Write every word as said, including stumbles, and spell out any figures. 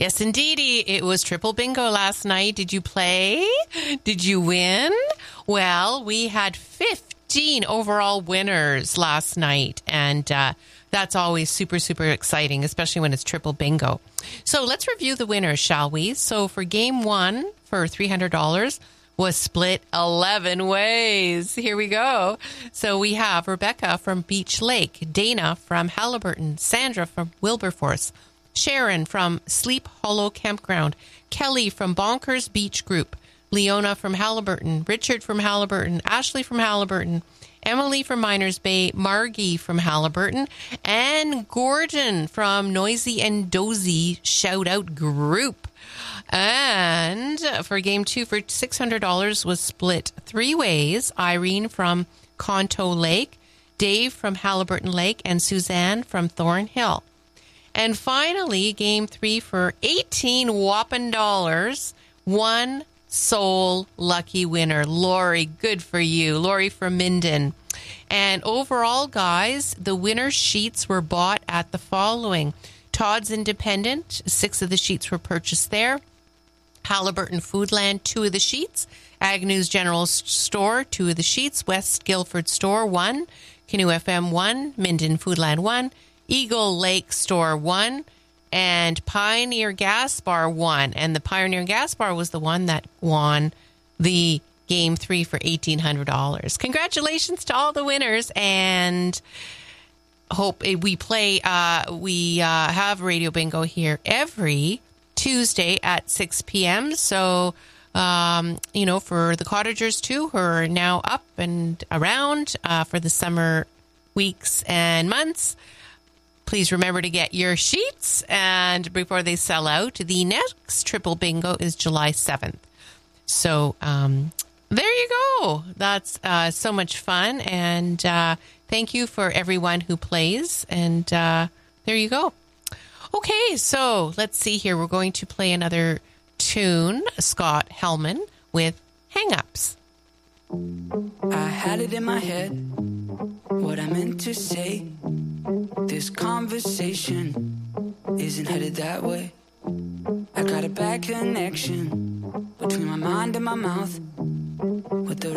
Yes, indeedy. It was triple bingo last night. Did you play? Did you win? Well, we had fifteen overall winners last night, and uh, that's always super, super exciting, especially when it's triple bingo. So let's review the winners, shall we? So for game one, for three hundred dollars, was split eleven ways. Here we go. So we have Rebecca from Beach Lake, Dana from Halliburton, Sandra from Wilberforce, Sharon from Sleep Hollow Campground, Kelly from Bonkers Beach Group, Leona from Halliburton, Richard from Halliburton, Ashley from Halliburton, Emily from Miners Bay, Margie from Halliburton, and Gordon from Noisy and Dozy Shout Out Group. And for game two, for six hundred dollars, was split three ways. Irene from Conto Lake, Dave from Halliburton Lake, and Suzanne from Thornhill. And finally, game three, for eighteen whopping dollars, one sole lucky winner. Lori, good for you. Lori from Minden. And overall, guys, the winner's sheets were bought at the following. Todd's Independent, six of the sheets were purchased there. Halliburton Foodland, two of the sheets. Agnew's General Store, two of the sheets. West Guilford Store, one. Canoe F M, one. Minden Foodland, one. Eagle Lake Store, one. And Pioneer Gas Bar, one. And the Pioneer Gas Bar was the one that won the game three for eighteen hundred dollars. Congratulations to all the winners, and hope we play, uh, we uh, have Radio Bingo here every Tuesday at six p.m. So, um, you know, for the cottagers too, who are now up and around uh, for the summer weeks and months, please remember to get your sheets, and before they sell out. The next triple bingo is July seventh. So um, there you go. That's uh, so much fun, and uh, thank you for everyone who plays, and uh, there you go. Okay, so let's see here. We're going to play another tune, Scott Hellman with Hang-Ups. I had it in my head, what I meant to say. This conversation isn't headed that way. I got a bad connection between my mind and my mouth, with the